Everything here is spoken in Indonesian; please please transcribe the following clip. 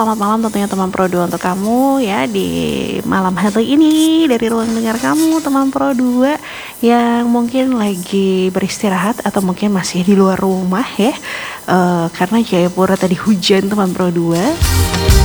Selamat malam tentunya teman Pro 2 untuk kamu ya di malam hari ini dari ruang dengar kamu teman Pro 2 yang mungkin lagi beristirahat atau mungkin masih di luar rumah ya, karena Jayapura tadi hujan teman Pro 2.